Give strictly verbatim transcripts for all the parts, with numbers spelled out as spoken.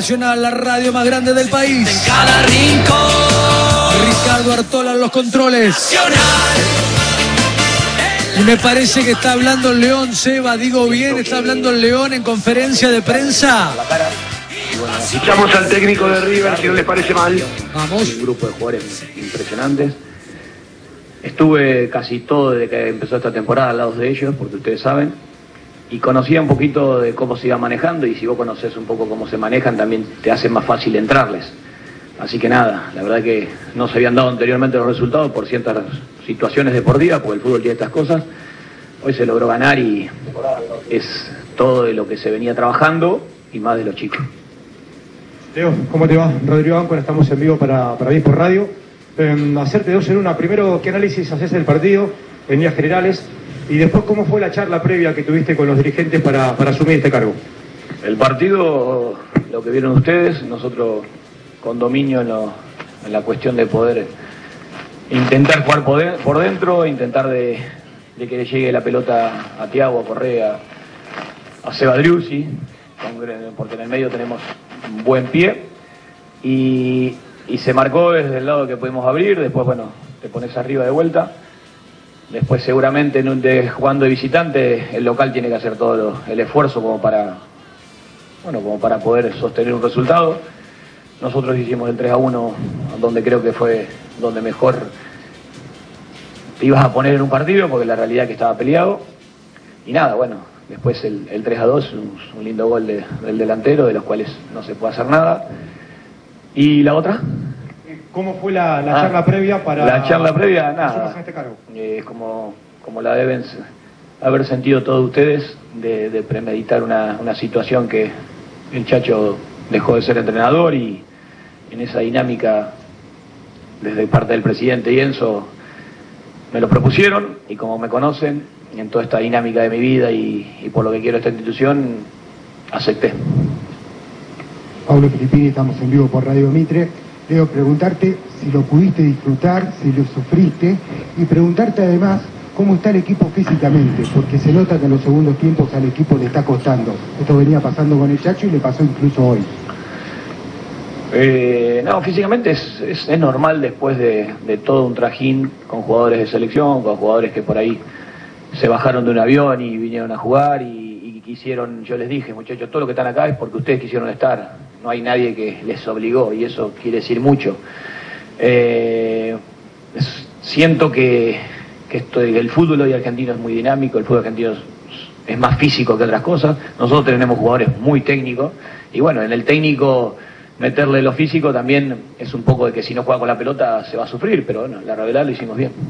Nacional, la radio más grande del país. En cada rincón. Ricardo Artola en los controles. Nacional. Y me parece que está hablando el León, Seba, digo bien, está hablando el León en conferencia de prensa. Escuchamos al técnico de River, si no les parece mal. Vamos. Un grupo de jugadores impresionantes. Estuve casi todo desde que empezó esta temporada al lado de ellos, porque ustedes saben, y conocía un poquito de cómo se iba manejando, y si vos conocés un poco cómo se manejan, también te hace más fácil entrarles. Así que nada, la verdad que no se habían dado anteriormente los resultados por ciertas situaciones deportivas, porque el fútbol tiene estas cosas. Hoy se logró ganar y es todo de lo que se venía trabajando y más de los chicos. Leo, ¿cómo te va? Rodrigo Áncora, estamos en vivo para, para Viz por Radio. Eh, hacerte dos en una. Primero, ¿qué análisis haces del partido en líneas generales? Y después, ¿cómo fue la charla previa que tuviste con los dirigentes para, para asumir este cargo? El partido, lo que vieron ustedes, nosotros con dominio en, lo, en la cuestión de poder intentar jugar por, de, por dentro, intentar de, de que le llegue la pelota a Thiago, a Correa, a Seba Driussi, porque en el medio tenemos un buen pie, y, y se marcó desde el lado que pudimos abrir. Después, bueno, te pones arriba de vuelta. Después seguramente en un de, jugando de visitante, el local tiene que hacer todo lo, el esfuerzo como para, bueno, como para poder sostener un resultado. Nosotros hicimos el tres a uno, donde creo que fue donde mejor te ibas a poner en un partido, porque la realidad es que estaba peleado. Y nada, bueno, después el, el tres a dos, un, un lindo gol de, del delantero, de los cuales no se puede hacer nada. ¿Y la otra? ¿Cómo fue la, la ah, charla previa para... La charla previa, nada. Este cargo? Eh, como, como la deben haber sentido todos ustedes, de, de premeditar una, una situación que el Chacho dejó de ser entrenador, y en esa dinámica, desde parte del presidente y Enzo, me lo propusieron, y como me conocen, en toda esta dinámica de mi vida y, y por lo que quiero esta institución, acepté. Pablo Filippini, estamos en vivo por Radio Mitre. Leo, preguntarte si lo pudiste disfrutar, si lo sufriste, y preguntarte además cómo está el equipo físicamente, porque se nota que en los segundos tiempos al equipo le está costando. Esto venía pasando con el Chacho y le pasó incluso hoy. Eh, no, físicamente es, es, es normal después de, de todo un trajín con jugadores de selección, con jugadores que por ahí se bajaron de un avión y vinieron a jugar y, y quisieron. Yo les dije, muchachos, todo lo que están acá es porque ustedes quisieron estar, no hay nadie que les obligó, y eso quiere decir mucho. Eh, es, siento que, que esto, el fútbol hoy argentino es muy dinámico, el fútbol argentino es, es más físico que otras cosas. Nosotros tenemos jugadores muy técnicos, y bueno, en el técnico meterle lo físico también es un poco de que si no juega con la pelota se va a sufrir, pero bueno, la realidad lo hicimos bien.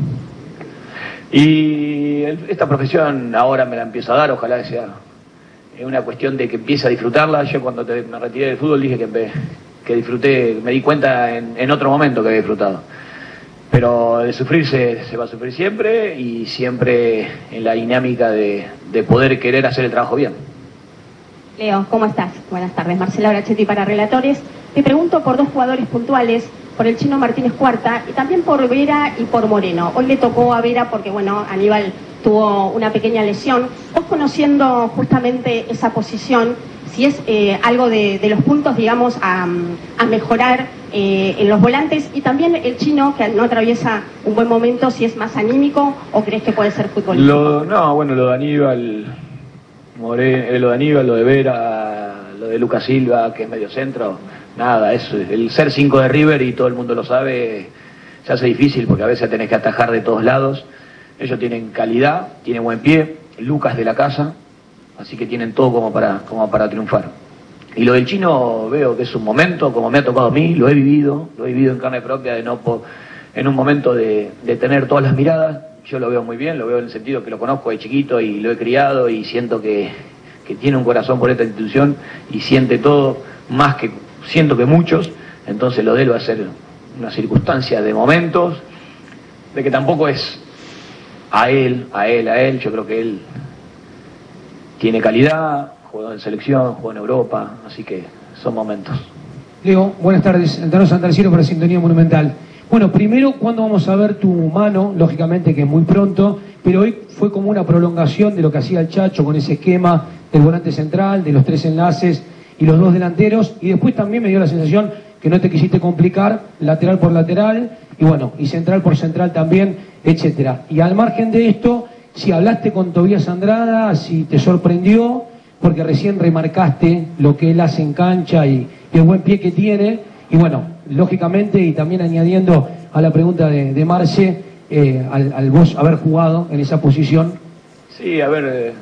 Y el, esta profesión ahora me la empiezo a dar, ojalá que sea una cuestión de que empiece a disfrutarla. Yo cuando te, me retiré del fútbol dije que, que disfruté, me di cuenta en, en otro momento que había disfrutado. Pero de sufrir se, se va a sufrir siempre, y siempre en la dinámica de, de poder querer hacer el trabajo bien. Leo, ¿cómo estás? Buenas tardes, Marcela Brachetti para Relatores. Te pregunto por dos jugadores puntuales, por el Chino Martínez Cuarta y también por Vera y por Moreno. Hoy le tocó a Vera porque, bueno, Aníbal tuvo una pequeña lesión. Vos, conociendo justamente esa posición, si es eh, algo de, de los puntos, digamos, a, a mejorar eh, en los volantes, y también el Chino, que no atraviesa un buen momento, si es más anímico o crees que puede ser futbolístico. Lo, no, bueno, lo de Aníbal, Moreno, lo de Aníbal, lo de Vera, lo de Lucas Silva, que es medio centro, nada, es el ser cinco de River, y todo el mundo lo sabe, se hace difícil porque a veces tenés que atajar de todos lados. Ellos tienen calidad, tienen buen pie, Lucas de la casa, así que tienen todo como para, como para triunfar. Y lo del Chino veo que es un momento, como me ha tocado a mí, lo he vivido, lo he vivido en carne propia, de no po, en un momento de, de tener todas las miradas. Yo lo veo muy bien, lo veo en el sentido que lo conozco de chiquito y lo he criado, y siento que, que tiene un corazón por esta institución y siente todo, más que siento que muchos. Entonces lo de él va a ser una circunstancia de momentos, de que tampoco es a él, a él, a él. Yo creo que él tiene calidad, jugó en selección, jugó en Europa, así que son momentos. Leo, buenas tardes. Altano Santarciero para Sintonía Monumental. Bueno, primero, ¿cuándo vamos a ver tu mano? Lógicamente que muy pronto, pero hoy fue como una prolongación de lo que hacía el Chacho con ese esquema del volante central, de los tres enlaces, y los dos delanteros, y después también me dio la sensación que no te quisiste complicar, lateral por lateral, y bueno, y central por central también, etcétera. Y al margen de esto, si hablaste con Tobías Andrada, si te sorprendió, porque recién remarcaste lo que él hace en cancha y, y el buen pie que tiene, y bueno, lógicamente, y también añadiendo a la pregunta de, de Marce, eh, al, al vos haber jugado en esa posición. Sí, a ver, eh,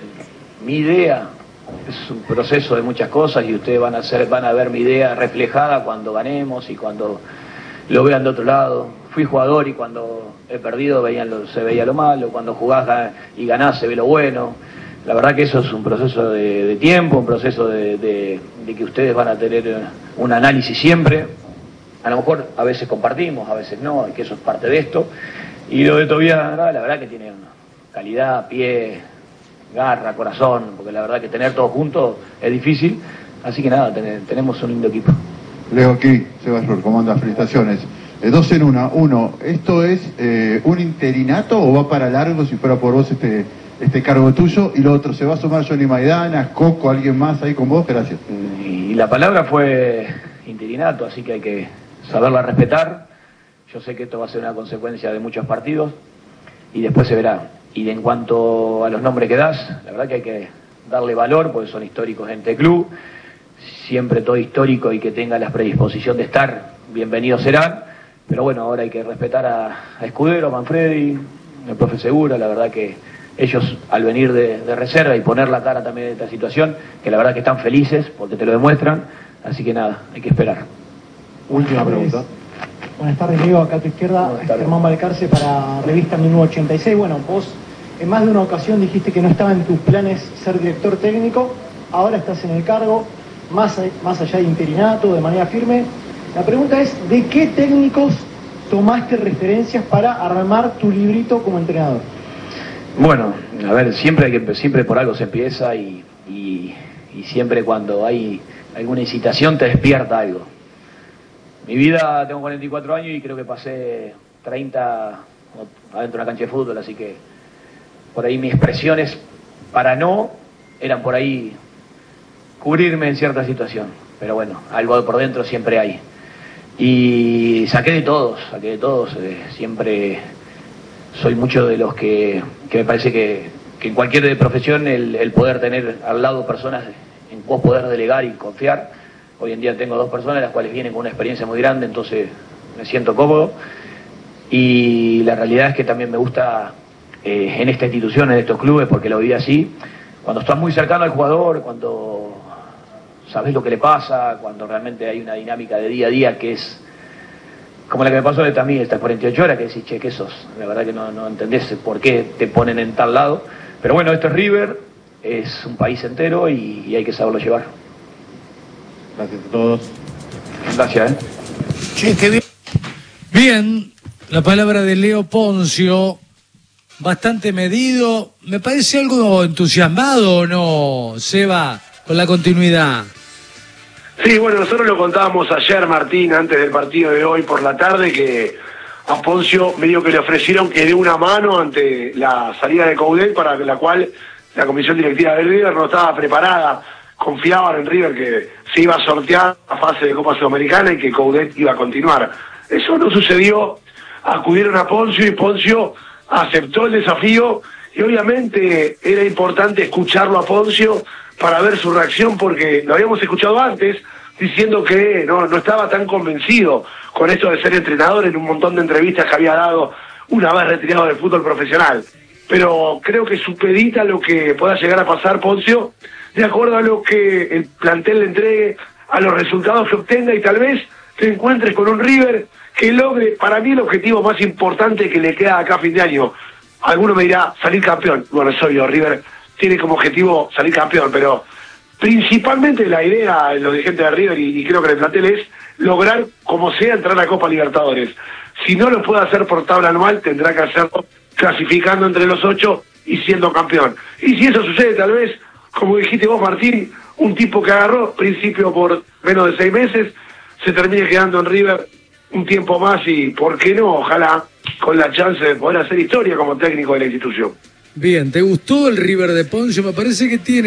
mi idea es un proceso de muchas cosas y ustedes van a hacer, van a ver mi idea reflejada cuando ganemos y cuando lo vean de otro lado. Fui jugador y cuando he perdido veían lo, se veía lo malo, cuando jugás y ganás se ve lo bueno. La verdad que eso es un proceso de, de tiempo, un proceso de, de, de que ustedes van a tener un análisis siempre. A lo mejor a veces compartimos, a veces no, que eso es parte de esto. Y lo de Tobías, la verdad que tiene calidad, pie, garra, corazón, porque la verdad que tener todos juntos es difícil. Así que nada, ten, tenemos un lindo equipo. Leo aquí, Sebas Rur, ¿cómo andas? Felicitaciones. Eh, dos en una. Uno, ¿esto es eh, un interinato o va para largo si fuera por vos este, este cargo tuyo? Y lo otro, ¿se va a sumar Johnny Maidana, Coco, alguien más ahí con vos? Gracias. Y la palabra fue interinato, así que hay que saberla respetar. Yo sé que esto va a ser una consecuencia de muchos partidos y después se verá. Y en cuanto a los nombres que das, la verdad que hay que darle valor porque son históricos en este club. Siempre todo histórico y que tenga la predisposición de estar, bienvenidos serán. Pero bueno, ahora hay que respetar a, a Escudero, a Manfredi, al profe Segura. La verdad que ellos al venir de, de reserva y poner la cara también en esta situación, que la verdad que están felices porque te lo demuestran. Así que nada, hay que esperar. Última pregunta. Buenas tardes, Diego, acá a tu izquierda, Germán Balcarce para Revista mil novecientos ochenta y seis. Bueno, vos en más de una ocasión dijiste que no estaba en tus planes ser director técnico, ahora estás en el cargo, más, más allá de interinato, de manera firme. La pregunta es, ¿de qué técnicos tomaste referencias para armar tu librito como entrenador? Bueno, a ver, siempre, hay que, siempre por algo se empieza y, y, y siempre cuando hay alguna incitación te despierta algo. Mi vida, tengo cuarenta y cuatro años y creo que pasé treinta adentro de una cancha de fútbol, así que por ahí mis expresiones para no eran por ahí cubrirme en cierta situación. Pero bueno, algo por dentro siempre hay. Y saqué de todos, saqué de todos. Eh, siempre soy mucho de los que, que me parece que, que en cualquier profesión el, el poder tener al lado personas en vos poder delegar y confiar. Hoy en día tengo dos personas las cuales vienen con una experiencia muy grande, entonces me siento cómodo. Y la realidad es que también me gusta eh, en esta institución, en estos clubes, porque lo viví así, cuando estás muy cercano al jugador, cuando sabés lo que le pasa, cuando realmente hay una dinámica de día a día que es como la que me pasó a mí estas cuarenta y ocho horas, que decís, che, ¿qué sos? La verdad que no, no entendés por qué te ponen en tal lado. Pero bueno, esto es River, es un país entero y, y hay que saberlo llevar. Gracias a todos. Gracias, ¿eh? Che, qué bien. Bien, la palabra de Leo Poncio, bastante medido. Me parece algo entusiasmado, ¿o no, Seba, con la continuidad? Sí, bueno, nosotros lo contábamos ayer, Martín, antes del partido de hoy por la tarde, que a Poncio medio que le ofrecieron que dé una mano ante la salida de Coudet, para la cual la comisión directiva de River no estaba preparada. Confiaban en River que se iba a sortear la fase de Copa Sudamericana y que Coudet iba a continuar. Eso no sucedió. Acudieron a Poncio y Poncio aceptó el desafío y obviamente era importante escucharlo a Poncio para ver su reacción, porque lo habíamos escuchado antes diciendo que no, no estaba tan convencido con esto de ser entrenador en un montón de entrevistas que había dado una vez retirado del fútbol profesional. Pero creo que supedita lo que pueda llegar a pasar Poncio de acuerdo a lo que el plantel le entregue, a los resultados que obtenga, y tal vez te encuentres con un River que logre, para mí, el objetivo más importante que le queda acá a fin de año. Alguno me dirá, salir campeón. Bueno, soy yo, River tiene como objetivo salir campeón, pero principalmente la idea de los dirigentes de River, y, y creo que el plantel, es lograr, como sea, entrar a la Copa Libertadores. Si no lo puede hacer por tabla anual, tendrá que hacerlo clasificando entre los ocho y siendo campeón. Y si eso sucede, tal vez, como dijiste vos, Martín, un tipo que agarró principio por menos de seis meses, se termine quedando en River un tiempo más y, ¿por qué no? Ojalá con la chance de poder hacer historia como técnico de la institución. Bien, ¿te gustó el River de Poncio? Me parece que tiene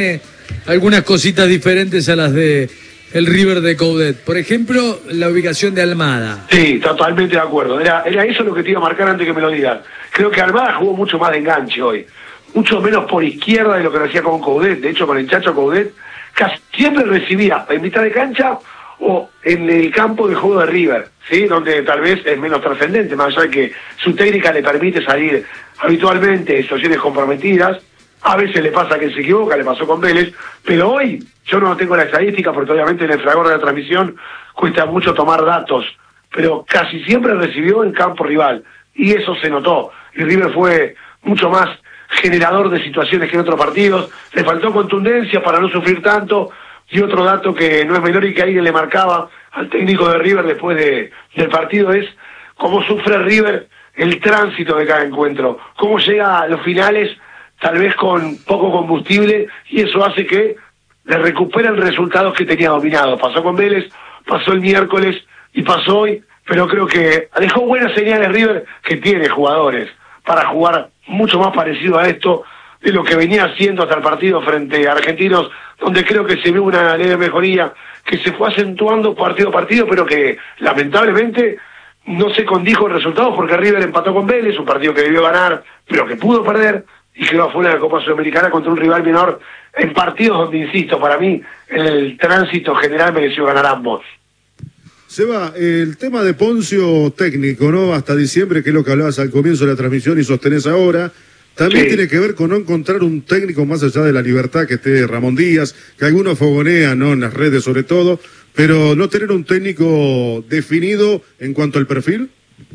algunas cositas diferentes a las de el River de Coudet. Por ejemplo, la ubicación de Almada. Sí, totalmente de acuerdo. Era, era eso lo que te iba a marcar antes que me lo digas. Creo que Almada jugó mucho más de enganche hoy. Mucho menos por izquierda de lo que lo hacía con Coudet. De hecho, con el Chacho Coudet casi siempre recibía en mitad de cancha o en el campo de juego de River, ¿sí? Donde tal vez es menos trascendente, más allá de que su técnica le permite salir habitualmente en situaciones comprometidas. A veces le pasa que se equivoca, le pasó con Vélez, pero hoy yo no tengo la estadística porque obviamente en el fragor de la transmisión cuesta mucho tomar datos, pero casi siempre recibió en campo rival y eso se notó. Y River fue mucho más generador de situaciones que en otros partidos, le faltó contundencia para no sufrir tanto. Y otro dato que no es menor y que alguien le marcaba al técnico de River después de, del partido es cómo sufre River el tránsito de cada encuentro, cómo llega a los finales tal vez con poco combustible y eso hace que le recuperen resultados que tenía dominados. Pasó con Vélez, pasó el miércoles y pasó hoy, pero creo que dejó buenas señales River, que tiene jugadores para jugar mucho más parecido a esto de lo que venía haciendo hasta el partido frente a Argentinos, donde creo que se ve una leve mejoría que se fue acentuando partido a partido, pero que lamentablemente no se condijo el resultado porque River empató con Vélez, un partido que debió ganar, pero que pudo perder, y quedó afuera de la Copa Sudamericana contra un rival menor en partidos donde, insisto, para mí en el tránsito general mereció ganar ambos. Seba, el tema de Poncio técnico, ¿no? Hasta diciembre, que es lo que hablabas al comienzo de la transmisión y sostenés ahora, también sí tiene que ver con no encontrar un técnico más allá de la libertad que esté Ramón Díaz, que algunos fogonean, ¿no? En las redes sobre todo, pero no tener un técnico definido en cuanto al perfil.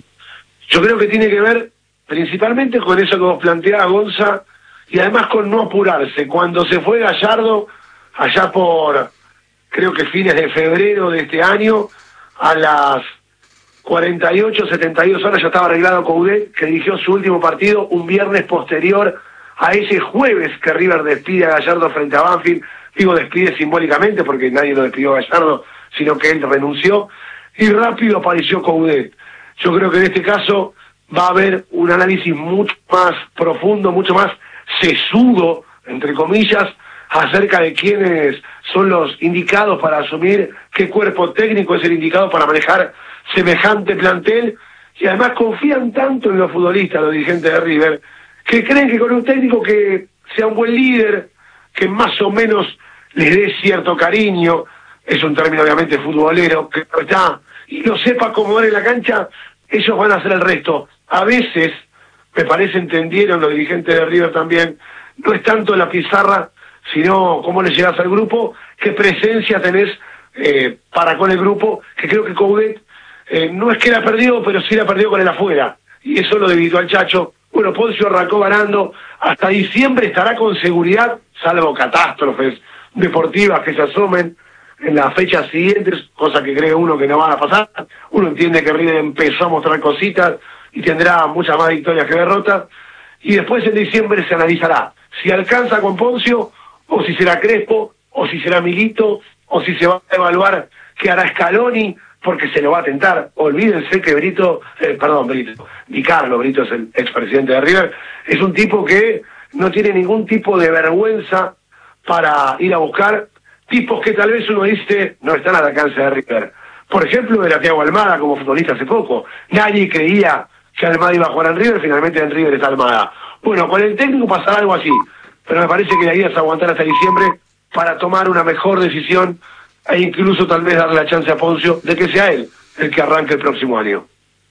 Yo creo que tiene que ver principalmente con eso que vos planteabas, Gonza, y además con no apurarse. Cuando se fue Gallardo, allá por, creo que fines de febrero de este año, a las cuarenta y ocho, setenta y dos horas ya estaba arreglado Coudet, que dirigió su último partido un viernes posterior a ese jueves que River despide a Gallardo frente a Banfield. Digo, despide simbólicamente porque nadie lo despidió a Gallardo, sino que él renunció, y rápido apareció Coudet. Yo creo que en este caso va a haber un análisis mucho más profundo, mucho más sesudo, entre comillas, acerca de quiénes son los indicados para asumir, qué cuerpo técnico es el indicado para manejar semejante plantel, y además confían tanto en los futbolistas, los dirigentes de River, que creen que con un técnico que sea un buen líder, que más o menos les dé cierto cariño, es un término obviamente futbolero, que no está, y lo sepa acomodar en la cancha, ellos van a hacer el resto. A veces, me parece entendieron los dirigentes de River también, no es tanto la pizarra, sino cómo le llegas al grupo, qué presencia tenés eh, para con el grupo, que creo que Coudet eh, no es que la perdió, pero sí la perdió con el afuera, y eso lo debilitó al Chacho. Bueno, Poncio arrancó ganando, hasta diciembre estará con seguridad, salvo catástrofes deportivas que se asomen en las fechas siguientes, cosa que cree uno que no van a pasar. Uno entiende que River empezó a mostrar cositas y tendrá muchas más victorias que derrotas, y después en diciembre se analizará si alcanza con Poncio, o si será Crespo, o si será Milito, o si se va a evaluar qué hará Scaloni, porque se lo va a tentar. Olvídense que Brito, eh, perdón, Brito, Di Carlo, Brito es el expresidente de River, es un tipo que no tiene ningún tipo de vergüenza para ir a buscar tipos que tal vez uno dice no están al alcance de River. Por ejemplo, era Thiago Almada como futbolista hace poco. Nadie creía que Almada iba a jugar en River, finalmente en River está Almada. Bueno, con el técnico pasará algo así, pero me parece que la idea es aguantar hasta diciembre para tomar una mejor decisión e incluso tal vez darle la chance a Poncio de que sea él el que arranque el próximo año.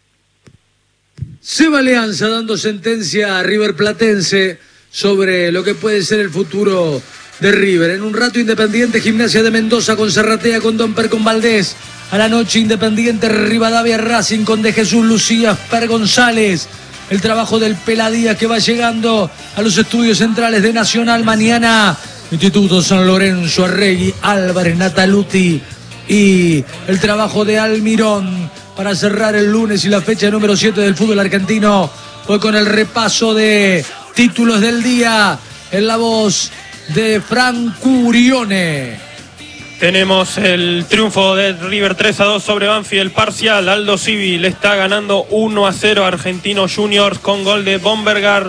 Seba Alianza dando sentencia a River Platense sobre lo que puede ser el futuro de River. En un rato Independiente Gimnasia de Mendoza con Serratea, con Domper, con Valdés. A la noche Independiente Rivadavia Racing con De Jesús Lucía, Per González. El trabajo del Peladía que va llegando a los estudios centrales de Nacional. Mañana Instituto San Lorenzo, Arregui, Álvarez, Nataluti y el trabajo de Almirón para cerrar el lunes y la fecha número siete del fútbol argentino. Hoy con el repaso de títulos del día en la voz de Fran Curione. Tenemos el triunfo de River tres a dos sobre Banfield, parcial. Aldo Civi le está ganando uno a cero a Argentinos Juniors con gol de Bombergar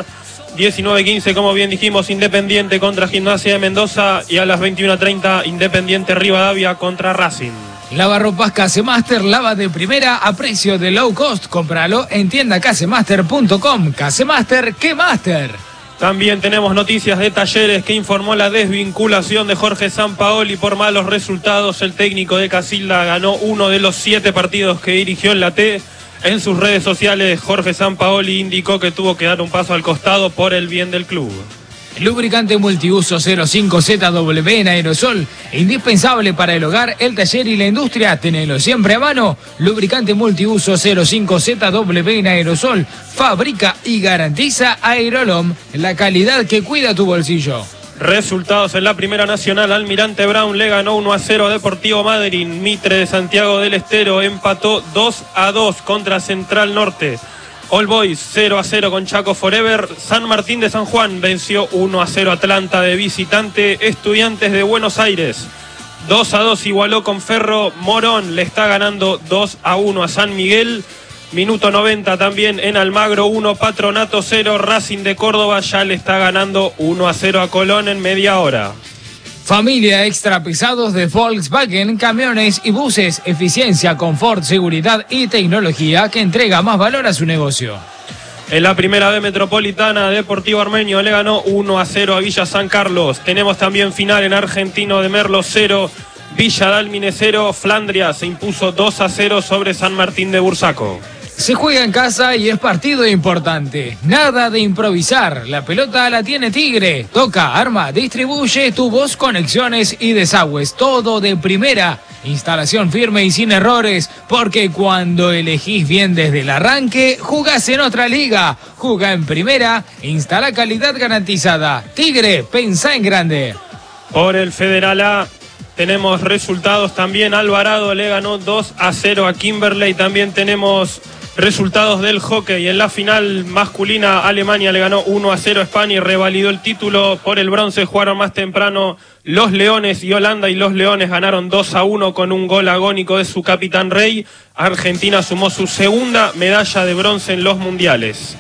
diecinueve quince, como bien dijimos, Independiente contra Gimnasia de Mendoza, y a las veintiuno treinta, Independiente Rivadavia contra Racing. Lavarropas Casemaster, lava de primera a precio de low cost. Cómpralo en tienda casemaster punto com. Casemaster, ¿qué master? También tenemos noticias de Talleres, que informó la desvinculación de Jorge Sampaoli por malos resultados. El técnico de Casilda ganó uno de los siete partidos que dirigió en la T. En sus redes sociales, Jorge Sampaoli indicó que tuvo que dar un paso al costado por el bien del club. Lubricante multiuso cero cinco Z W en aerosol, indispensable para el hogar, el taller y la industria. Tenelo siempre a mano. Lubricante multiuso cero cinco Z W en aerosol, fabrica y garantiza Aerolom, la calidad que cuida tu bolsillo. Resultados en la Primera Nacional. Almirante Brown le ganó uno a cero a Deportivo Madryn. Mitre de Santiago del Estero empató dos a dos contra Central Norte. All Boys cero a cero con Chaco Forever. San Martín de San Juan venció uno a cero Atlanta de visitante. Estudiantes de Buenos Aires dos a dos igualó con Ferro. Morón le está ganando dos a uno a San Miguel. Minuto noventa también en Almagro uno, Patronato cero. Racing de Córdoba ya le está ganando uno a cero a Colón en media hora. Familia extra pesados de Volkswagen, camiones y buses, eficiencia, confort, seguridad y tecnología que entrega más valor a su negocio. En la Primera B Metropolitana, Deportivo Armenio le ganó uno a cero a Villa San Carlos. Tenemos también final en Argentino de Merlo cero, Villa Dálmine cero. Flandria se impuso dos a cero sobre San Martín de Bursaco. Se juega en casa y es partido importante. Nada de improvisar. La pelota la tiene Tigre. Toca, arma, distribuye, tubos, conexiones y desagües. Todo de primera. Instalación firme y sin errores. Porque cuando elegís bien desde el arranque, jugás en otra liga. Jugá en primera. Instala calidad garantizada. Tigre, pensá en grande. Por el Federal A tenemos resultados también. Alvarado le ganó dos a cero a Kimberley. También tenemos resultados del hockey. En la final masculina, Alemania le ganó uno a cero a España y revalidó el título. Por el bronce jugaron más temprano los Leones y Holanda, y los Leones ganaron dos a uno con un gol agónico de su capitán Rey. Argentina sumó su segunda medalla de bronce en los mundiales.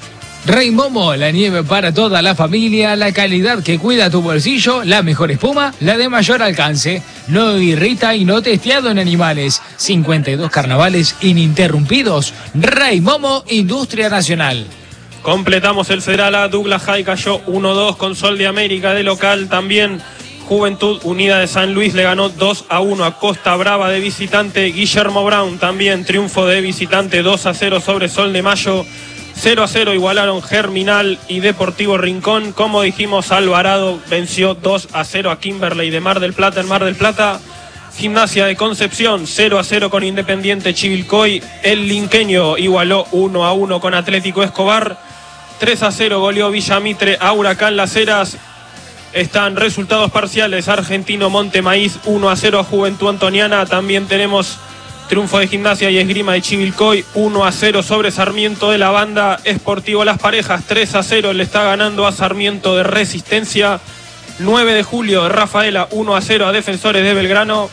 Rey Momo, la nieve para toda la familia, la calidad que cuida tu bolsillo, la mejor espuma, la de mayor alcance. No irrita y no testeado en animales. cincuenta y dos carnavales ininterrumpidos. Rey Momo, Industria Nacional. Completamos el Federal A. Douglas High cayó uno a dos con Sol de América de local. También Juventud Unida de San Luis le ganó dos a uno a Costa Brava de visitante. Guillermo Brown también triunfo de visitante dos a cero sobre Sol de Mayo. cero a cero igualaron Germinal y Deportivo Rincón. Como dijimos, Alvarado venció dos a cero a Kimberley de Mar del Plata en Mar del Plata. Gimnasia de Concepción cero a cero con Independiente Chivilcoy. El Linqueño igualó uno a uno con Atlético Escobar. tres a cero goleó Villamitre a Huracán Las Heras. Están resultados parciales. Argentino Montemaíz uno a cero a Juventud Antoniana. También tenemos triunfo de Gimnasia y Esgrima de Chivilcoy uno a cero sobre Sarmiento de la Banda. Sportivo Las Parejas tres a cero le está ganando a Sarmiento de Resistencia. nueve de julio de Rafaela uno a cero a Defensores de Belgrano.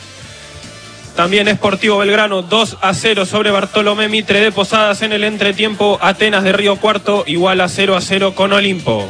También Sportivo Belgrano dos a cero sobre Bartolomé Mitre de Posadas. En el entretiempo, Atenas de Río Cuarto igual a cero a cero con Olimpo.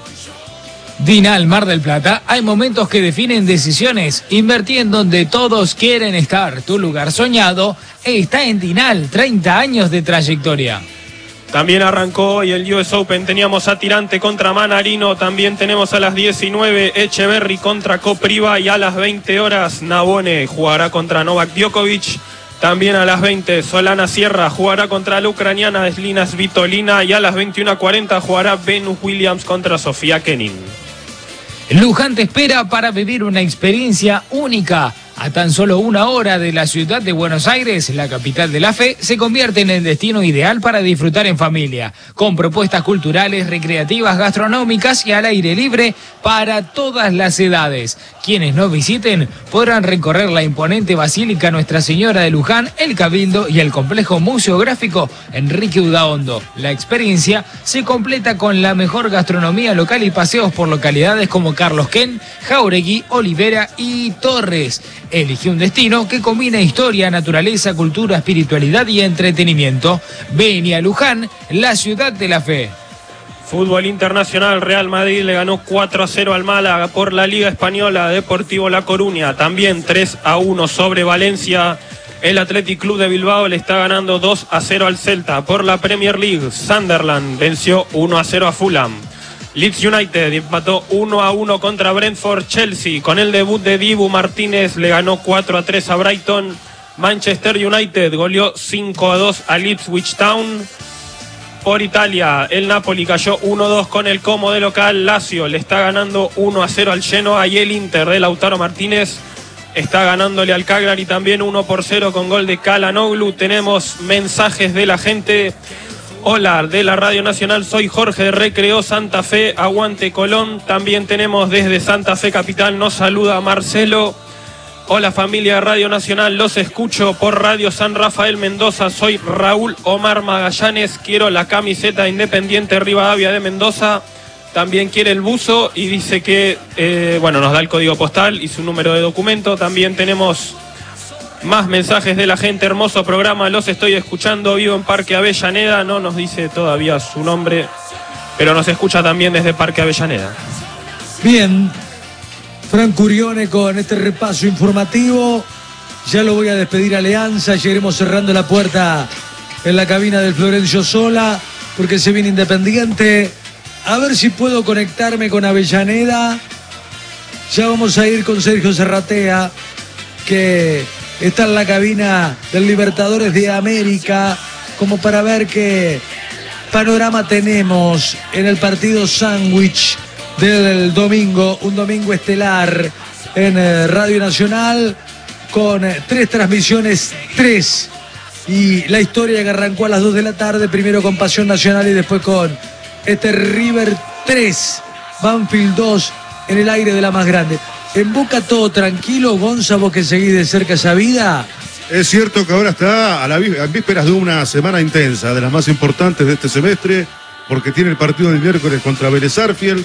Dinal Mar del Plata, hay momentos que definen decisiones. Invertí en donde todos quieren estar. Tu lugar soñado está en Dinal, treinta años de trayectoria. También arrancó hoy el U S Open. Teníamos a Tirante contra Manarino. También tenemos a las diecinueve Echeverry contra Copriva. Y a las veinte horas Nabone jugará contra Novak Djokovic. También a las veinte Solana Sierra jugará contra la ucraniana Slina Svitolina. Y a las veintiuno cuarenta jugará Venus Williams contra Sofía Kenin. Luján te espera para vivir una experiencia única. A tan solo una hora de la ciudad de Buenos Aires, la capital de la fe, se convierte en el destino ideal para disfrutar en familia, con propuestas culturales, recreativas, gastronómicas y al aire libre para todas las edades. Quienes nos visiten podrán recorrer la imponente Basílica Nuestra Señora de Luján, el Cabildo y el complejo museográfico Enrique Udaondo. La experiencia se completa con la mejor gastronomía local y paseos por localidades como Carlos Ken, Jauregui, Olivera y Torres. Elige un destino que combina historia, naturaleza, cultura, espiritualidad y entretenimiento. Ven a Luján, la ciudad de la fe. Fútbol internacional, Real Madrid le ganó cuatro a cero al Málaga. Por la Liga Española, Deportivo La Coruña también tres a uno sobre Valencia. El Athletic Club de Bilbao le está ganando dos a cero al Celta. Por la Premier League, Sunderland venció uno a cero a Fulham. Leeds United empató uno a uno contra Brentford. Chelsea, con el debut de Dibu Martínez, le ganó cuatro a tres a Brighton. Manchester United goleó cinco a dos a Ipswich Town. Por Italia, el Napoli cayó uno a dos con el Como de local. Lazio le está ganando uno a cero al Genoa y el Inter de Lautaro Martínez está ganándole al Cagliari también uno por cero con gol de Calhanoglu. Tenemos mensajes de la gente. Hola, de la Radio Nacional, soy Jorge de Recreo Santa Fe, aguante Colón. También tenemos desde Santa Fe Capital, nos saluda Marcelo. Hola familia de Radio Nacional, los escucho por Radio San Rafael Mendoza, soy Raúl Omar Magallanes, quiero la camiseta Independiente Rivadavia de Mendoza, también quiere el buzo y dice que, eh, bueno, nos da el código postal y su número de documento. También tenemos más mensajes de la gente, hermoso programa, los estoy escuchando, vivo en Parque Avellaneda, no nos dice todavía su nombre, pero nos escucha también desde Parque Avellaneda. Bien. Fran Curione con este repaso informativo. Ya lo voy a despedir a Alianza. Ya iremos cerrando la puerta en la cabina del Florencio Sola, porque se viene Independiente. A ver si puedo conectarme con Avellaneda. Ya vamos a ir con Sergio Serratea, que está en la cabina del Libertadores de América, como para ver qué panorama tenemos en el partido sándwich del domingo, un domingo estelar en Radio Nacional, con tres transmisiones, tres, y la historia que arrancó a las dos de la tarde, primero con Pasión Nacional y después con este River tres, Banfield dos, en el aire de la más grande. En Boca todo tranquilo, Gonza, vos que seguís de cerca esa vida. Es cierto que ahora está a la ví- a vísperas de una semana intensa, de las más importantes de este semestre, porque tiene el partido del miércoles contra Vélez Sarsfield.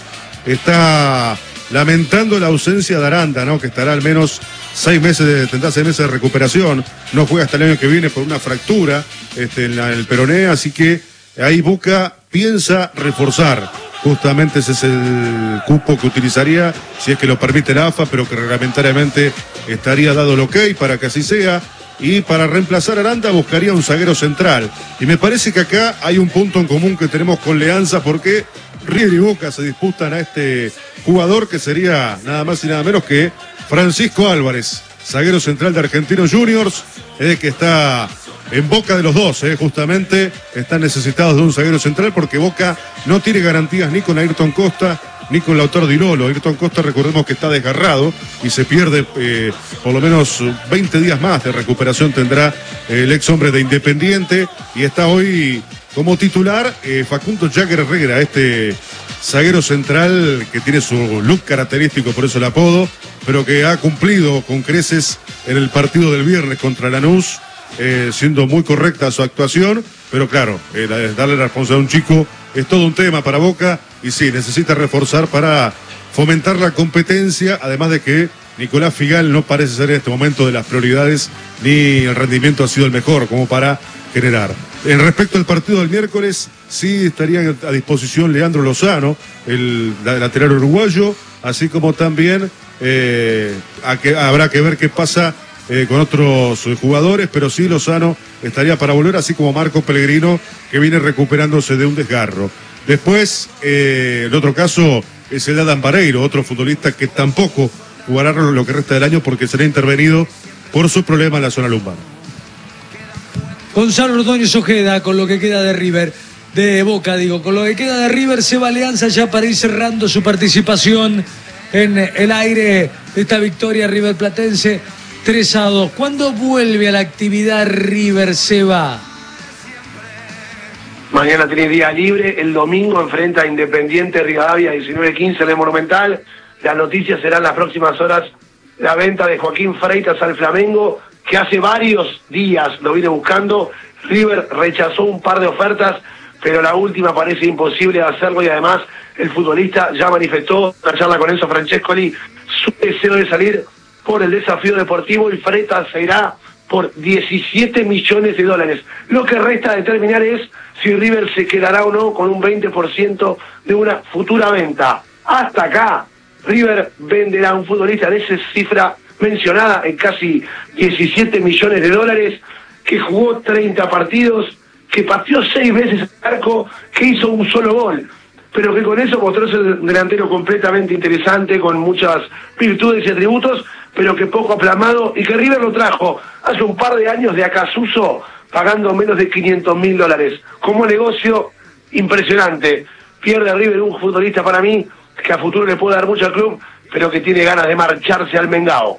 Está lamentando la ausencia de Aranda, ¿no? Que estará al menos seis meses, de, tendrá seis meses de recuperación. No juega hasta el año que viene por una fractura este, en, la, en el peroné, así que ahí Boca piensa reforzar. Justamente ese es el cupo que utilizaría, si es que lo permite la A F A, pero que reglamentariamente estaría dado el ok para que así sea. Y para reemplazar a Aranda buscaría un zaguero central. Y me parece que acá hay un punto en común que tenemos con Leanza, porque River y Boca se disputan a este jugador que sería nada más y nada menos que Francisco Álvarez, zaguero central de Argentinos Juniors, eh, que está en boca de los dos, eh, justamente están necesitados de un zaguero central porque Boca no tiene garantías ni con Ayrton Costa ni con Lautaro Di Lolo. Ayrton Costa, recordemos que está desgarrado y se pierde eh, por lo menos veinte días más de recuperación tendrá eh, el ex hombre de Independiente, y está hoy como titular eh, Facundo Jagger Herrera, este zaguero central que tiene su look característico, por eso el apodo, pero que ha cumplido con creces en el partido del viernes contra Lanús, eh, siendo muy correcta su actuación, pero claro, eh, darle la responsabilidad a un chico es todo un tema para Boca, y sí, necesita reforzar para fomentar la competencia, además de que Nicolás Figal no parece ser en este momento de las prioridades, ni el rendimiento ha sido el mejor como para generar. En respecto al partido del miércoles, sí estarían a disposición Leandro Lozano, el lateral uruguayo, así como también eh, a que, habrá que ver qué pasa eh, con otros jugadores, pero sí Lozano estaría para volver, así como Marco Pellegrino, que viene recuperándose de un desgarro. Después, eh, el otro caso es el de Adam Vareiro, otro futbolista que tampoco jugará lo que resta del año porque será intervenido por su problema en la zona lumbar. Gonzalo Ordóñez Ojeda, con lo que queda de River, de Boca digo, con lo que queda de River, se va Alianza ya para ir cerrando su participación en el aire de esta victoria River Platense tres a dos. ¿Cuándo vuelve a la actividad River, Seba? Mañana tiene día libre, el domingo enfrenta a Independiente Rivadavia diecinueve quince en el Monumental. Las noticias serán las próximas horas, la venta de Joaquín Freitas al Flamengo, que hace varios días lo viene buscando. River rechazó un par de ofertas, pero la última parece imposible de hacerlo, y además el futbolista ya manifestó en una charla con Enzo Francescoli su deseo de salir por el desafío deportivo, y Freitas se irá por diecisiete millones de dólares. Lo que resta determinar es si River se quedará o no con un veinte por ciento de una futura venta. Hasta acá, River venderá a un futbolista de esa cifra mencionada en casi diecisiete millones de dólares, que jugó treinta partidos, que pateó seis veces al arco, que hizo un solo gol, pero que con eso mostró ser un delantero completamente interesante, con muchas virtudes y atributos, pero que poco aplamado, y que River lo trajo hace un par de años de Acasuso, pagando menos de quinientos mil dólares. Como negocio, impresionante. Pierde River un futbolista para mí, que a futuro le puede dar mucho al club, pero que tiene ganas de marcharse al Mengao.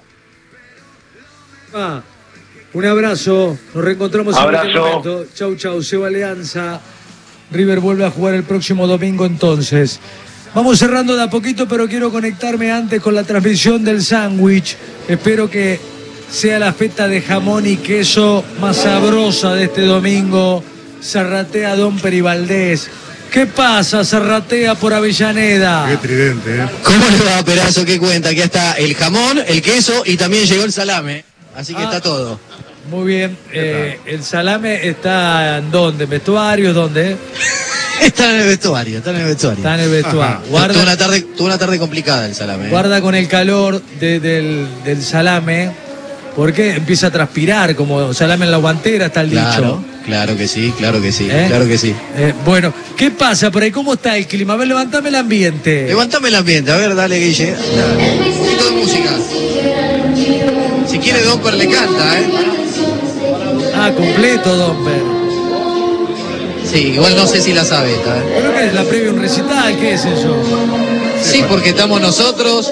Ah, un abrazo, nos reencontramos abrazo. en este momento. Chau, chau, Seba Alianza. River vuelve a jugar el próximo domingo entonces. Vamos cerrando de a poquito, pero quiero conectarme antes con la transmisión del sándwich. Espero que sea la feta de jamón y queso más sabrosa de este domingo. Zarratea Domper y Valdés. ¿Qué pasa, Zarratea por Avellaneda? Qué tridente, ¿eh? ¿Cómo le va, Perazo? ¿Qué cuenta? Aquí está el jamón, el queso y también llegó el salame. Así que ah, está todo. Muy bien. Eh, ¿El salame está en dónde? ¿En vestuario? ¿Dónde? Está en el vestuario, está en el vestuario. Está en el vestuario. Guarda, tuvo, una tarde, tuvo una tarde complicada el salame. ¿eh? Guarda con el calor de, del, del salame, porque empieza a transpirar como salame en la guantera, está el claro, dicho. Claro que sí, claro que sí, ¿Eh? claro que sí. Eh, bueno, ¿qué pasa por ahí? ¿Cómo está el clima? A ver, levantame el ambiente. Levantame el ambiente, a ver, dale, Guille. Un poquito de música. Si quiere, Domper le canta, ¿eh? Ah, completo, Domper. Sí, igual no sé si la sabe esta, ¿eh? ¿Pero qué es? ¿La previa un recital? ¿Qué es eso? Sí, porque estamos nosotros,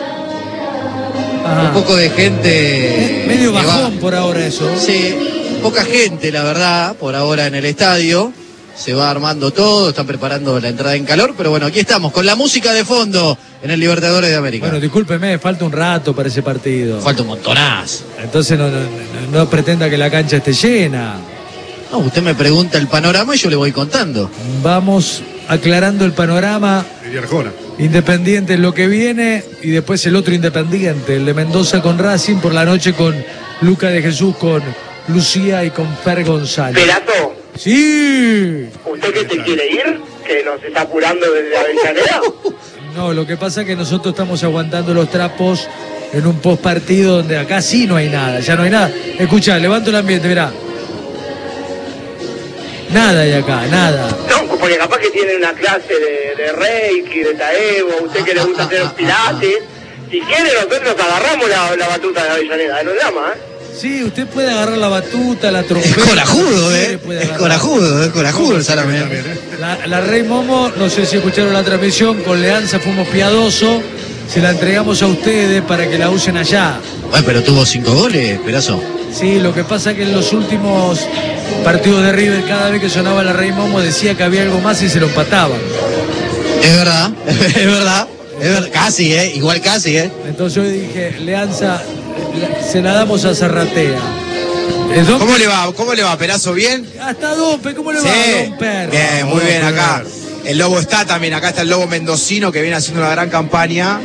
Ajá. un poco de gente... Eh, medio bajón por ahora eso. Sí, poca gente, la verdad, por ahora en el estadio. Se va armando todo, están preparando la entrada en calor, pero bueno, aquí estamos, con la música de fondo en el Libertadores de América. Bueno, discúlpeme, falta un rato para ese partido. Falta un montonazo. Entonces no, no, no, no pretenda que la cancha esté llena. No, usted me pregunta el panorama y yo le voy contando. Vamos aclarando el panorama. Independiente es lo que viene y después el otro Independiente, el de Mendoza con Racing, por la noche con Luca de Jesús, con Lucía y con Fer González. ¿Perazo? Sí. ¿Usted que se quiere ir? ¿Que nos está apurando desde Avellaneda? No, lo que pasa es que nosotros estamos aguantando los trapos en un post partido donde acá sí no hay nada, ya no hay nada. Escuchá, levanto el ambiente, mirá. Nada hay acá, nada. No, porque capaz que tiene una clase de, de Reiki, de Taebo, a usted que le gusta hacer pilates. Si quiere, nosotros agarramos la, la batuta de Avellaneda, nos llama, ¿eh? Sí, usted puede agarrar la batuta, la trompeta. Es corajudo, ¿eh? Es corajudo, es corajudo el salame. La, la Rey Momo, no sé si escucharon la transmisión, con Leanza fuimos piadosos, se la entregamos a ustedes para que la usen allá. Bueno, pero tuvo cinco goles, Perazo. Sí, lo que pasa es que en los últimos partidos de River, cada vez que sonaba la Rey Momo decía que había algo más y se lo empataban. Es verdad, es verdad, es verdad, casi, ¿eh? Igual casi, ¿eh? Entonces yo dije, Leanza, se la damos a Zarratea. ¿Cómo le va? ¿Cómo le va, Perazo? ¿Bien? Hasta Domper, ¿cómo le sí. va, Domper? Bien, muy bien, acá. El Lobo está también, acá está el Lobo mendocino que viene haciendo una gran campaña.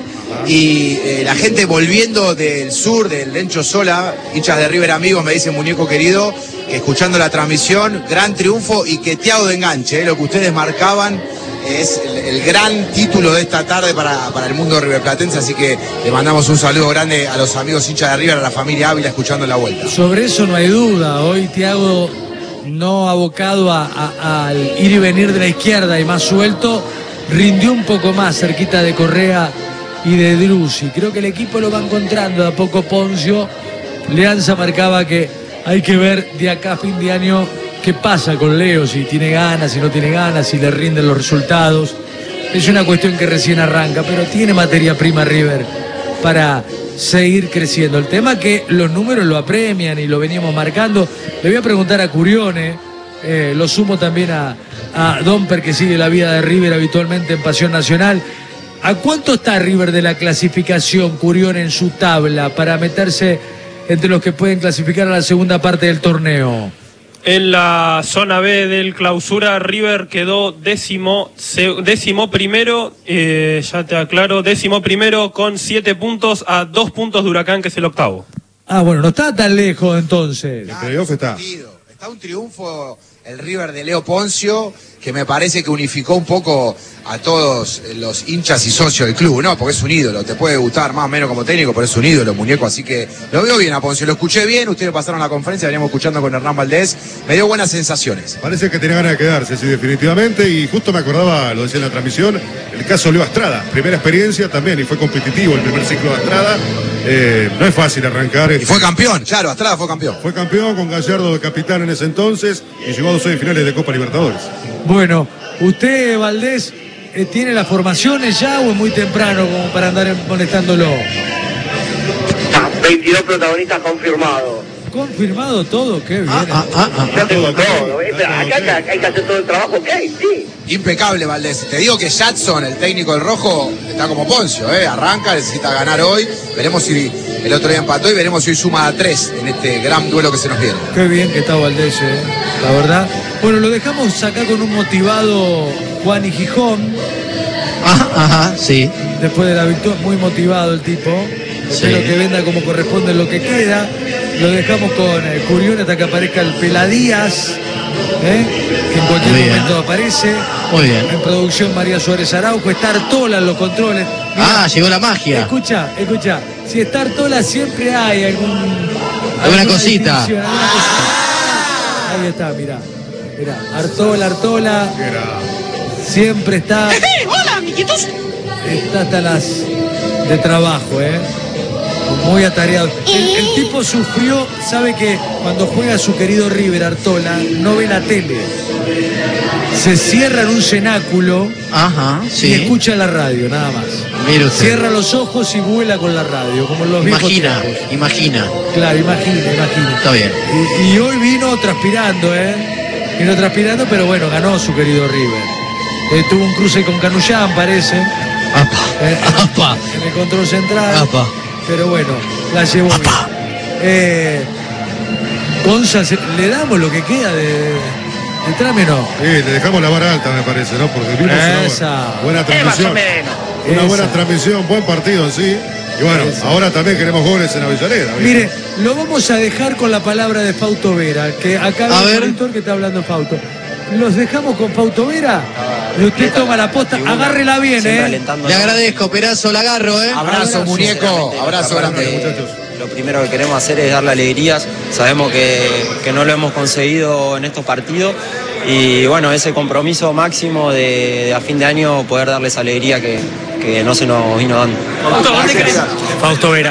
Y eh, la gente volviendo del sur, del Lencho Sola, hinchas de River amigos, me dicen, muñeco querido, que escuchando la transmisión, gran triunfo y que Thiago de enganche, eh, lo que ustedes marcaban es el, el gran título de esta tarde para, para el mundo riverplatense, así que le mandamos un saludo grande a los amigos hinchas de River, a la familia Ávila escuchando la vuelta. Sobre eso no hay duda, hoy Thiago no abocado a, a, al ir y venir de la izquierda y más suelto, rindió un poco más cerquita de Correa y de Drussi. Creo que el equipo lo va encontrando de a poco Poncio. Leanza marcaba que hay que ver de acá a fin de año qué pasa con Leo, si tiene ganas, si no tiene ganas, si le rinden los resultados. Es una cuestión que recién arranca, pero tiene materia prima River para seguir creciendo. El tema es que los números lo apremian y lo veníamos marcando. Le voy a preguntar a Curione, eh, lo sumo también a, a Domper, que sigue la vida de River habitualmente en Pasión Nacional. ¿A cuánto está River de la clasificación, Curione, en su tabla para meterse entre los que pueden clasificar a la segunda parte del torneo? En la zona B del clausura, River quedó décimo, décimo primero, eh, ya te aclaro, décimo primero con siete puntos a dos puntos de Huracán, que es el octavo. Ah, bueno, no está tan lejos entonces. El playoff está. Está un triunfo el River de Leo Poncio, que me parece que unificó un poco a todos los hinchas y socios del club, ¿no? Porque es un ídolo, te puede gustar más o menos como técnico, pero es un ídolo, muñeco, así que lo veo bien a Poncio, lo escuché bien, ustedes pasaron la conferencia, veníamos escuchando con Hernán Valdés, me dio buenas sensaciones. Parece que tenía ganas de quedarse, sí, definitivamente, y justo me acordaba, lo decía en la transmisión, el caso Leo Astrada, primera experiencia también, y fue competitivo el primer ciclo de Astrada, eh, no es fácil arrancar. Y fue campeón, claro, Astrada fue campeón. Fue campeón con Gallardo de capitán en ese entonces, y llegó a dos semifinales de Copa Libertadores. Bueno, usted, Valdés, eh, ¿tiene las formaciones ya o es muy temprano como para andar molestándolo? veintidós protagonistas confirmados. ¿Confirmado todo? Qué bien. Ah, ah, ah, ya tengo todo. ¿eh? Pero acá, acá hay que hacer todo el trabajo que hay, sí. Impecable, Valdés. Te digo que Jadson, el técnico del Rojo, está como Poncio, ¿eh? Arranca, necesita ganar hoy. Veremos si el otro día empató y veremos si hoy suma a tres en este gran duelo que se nos viene. Qué bien que está Valdés, ¿eh? La verdad. Bueno, lo dejamos acá con un motivado Juan y Gijón. Ajá, ajá, sí. Después de la victoria, muy motivado el tipo. Espero Sí. que venda como corresponde lo que queda. Lo dejamos con eh, Curión hasta que aparezca el Peladías, ¿eh? que en cualquier Muy bien. momento aparece. Muy bien. En producción María Suárez Araujo, está Artola en los controles. Mirá, Ah, llegó la magia. Escucha, escucha. Si está Artola siempre hay algún... Alguna cosita. distinción, alguna cosita. Ahí está, mirá. Mirá, Artola, Artola. Siempre está... Hola, amiguitos. Está hasta las de trabajo, ¿eh? Muy atareado. El, el tipo sufrió, sabe que cuando juega su querido River Artola, no ve la tele. Se cierra en un cenáculo Ajá, sí. y escucha la radio, nada más. Mire usted. Cierra los ojos y vuela con la radio, como en los Imagina, viejos tiempos. imagina. Claro, imagina, imagina. Está bien. Y, y hoy vino transpirando, ¿eh? Vino transpirando, pero bueno, ganó su querido River. Eh, tuvo un cruce con Canullán, parece. Apa, Eh, apa, en el control central. apa. Pero bueno, la llevó bien. Eh, Gonza, se- ¿le damos lo que queda de, de trame no? Sí, le dejamos la vara alta, me parece, ¿no? Porque vimos una Esa. buena, buena Eh, más o transmisión. menos. Una buena Esa. transmisión, buen partido en sí. Y bueno, Esa. ahora también queremos goles en Avellaneda. ¿viste? Mire, lo vamos a dejar con la palabra de Fausto Vera, que acá A hay ver. un monitor que está hablando Fausto. Los dejamos con Fausto Vera y usted toma la posta, agárrela bien, ¿eh? Le agradezco, Perazo, la agarro, ¿eh? Abrazo, muñeco, abrazo grande. Lo primero que queremos hacer es darle alegrías. Sabemos que, que no lo hemos conseguido en estos partidos. Y bueno, ese compromiso máximo de, de a fin de año poder darles alegría que, que no se nos vino dando. Fausto Vera.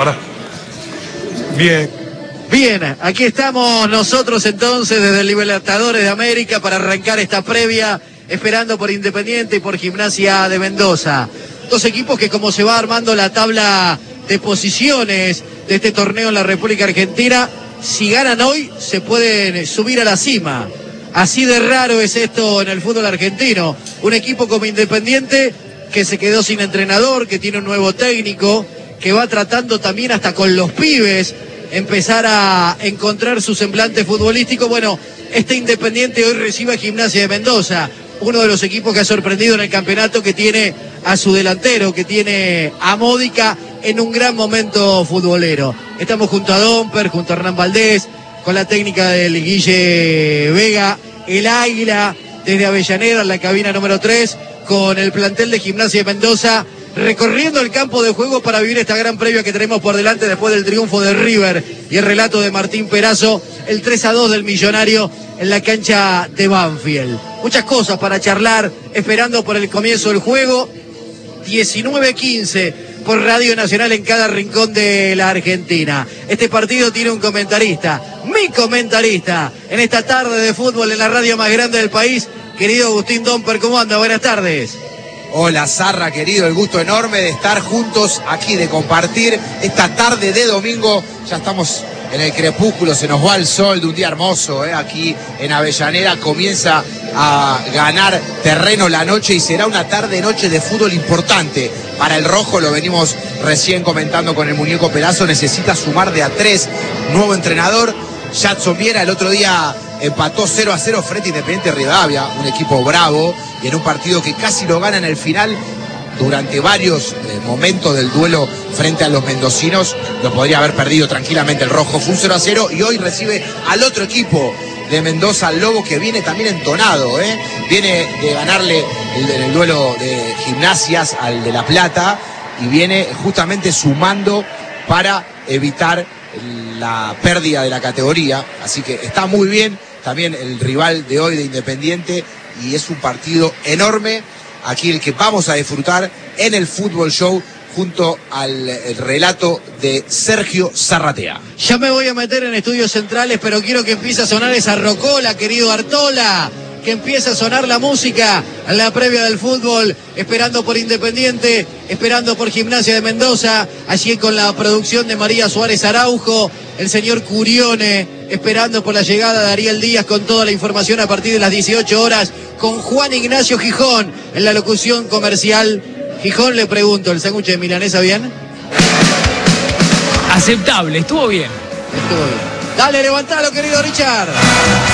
Bien. Bien, aquí estamos nosotros entonces desde el Libertadores de América para arrancar esta previa, esperando por Independiente y por Gimnasia de Mendoza. Dos equipos que como se va armando la tabla de posiciones de este torneo en la República Argentina, si ganan hoy se pueden subir a la cima. Así de raro es esto en el fútbol argentino. Un equipo como Independiente que se quedó sin entrenador, que tiene un nuevo técnico, que va tratando también hasta con los pibes empezar a encontrar su semblante futbolístico. Bueno, este Independiente hoy recibe a Gimnasia de Mendoza, uno de los equipos que ha sorprendido en el campeonato, que tiene a su delantero, que tiene a Módica en un gran momento futbolero. Estamos junto a Domper, junto a Hernán Valdés, con la técnica del Guille Vega, el Águila, desde Avellaneda, en la cabina número tres, con el plantel de Gimnasia de Mendoza, recorriendo el campo de juego para vivir esta gran previa que tenemos por delante después del triunfo de River y el relato de Martín Perazo, el tres a dos del Millonario en la cancha de Banfield. Muchas cosas para charlar, esperando por el comienzo del juego. diecinueve quince por Radio Nacional en cada rincón de la Argentina. Este partido tiene un comentarista, mi comentarista, en esta tarde de fútbol en la radio más grande del país, querido Agustín Domper. ¿Cómo anda? Buenas tardes. Hola Zarra, querido, el gusto enorme de estar juntos aquí, de compartir esta tarde de domingo. Ya estamos en el crepúsculo, se nos va el sol de un día hermoso, ¿eh? Aquí en Avellaneda comienza a ganar terreno la noche y será una tarde-noche de fútbol importante. Para el Rojo, lo venimos recién comentando con el muñeco Perazo, necesita sumar de a tres, nuevo entrenador. Jadson Viera el otro día empató cero a cero frente a Independiente Rivadavia, un equipo bravo, y en un partido que casi lo gana en el final. Durante varios eh, momentos del duelo frente a los mendocinos, lo podría haber perdido tranquilamente el rojo. Fue un cero a cero y hoy recibe al otro equipo de Mendoza, al Lobo, que viene también entonado, ¿eh? Viene de ganarle el, el duelo de Gimnasias al de La Plata y viene justamente sumando para evitar la pérdida de la categoría, así que está muy bien también el rival de hoy de Independiente y es un partido enorme, aquí el que vamos a disfrutar en el Fútbol Show junto al relato de Sergio Zarratea. Ya me voy a meter en estudios centrales, pero quiero que empiece a sonar esa rocola, querido Artola. Que empiece a sonar la música en la previa del fútbol, esperando por Independiente, esperando por Gimnasia de Mendoza, allí con la producción de María Suárez Araujo, el señor Curione, esperando por la llegada de Ariel Díaz con toda la información a partir de las dieciocho horas, con Juan Ignacio Gijón en la locución comercial. Gijón, le pregunto, ¿el sándwich de milanesa bien? Aceptable, estuvo bien. Estuvo bien. Dale, levantalo, querido Richard.